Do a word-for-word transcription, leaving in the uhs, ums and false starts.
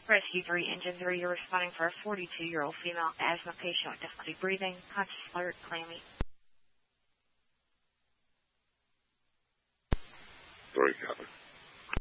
Rescue three, Engine three, you're responding for a forty-two-year-old female asthma patient with difficulty breathing, conscious alert, clammy. Sorry, Captain.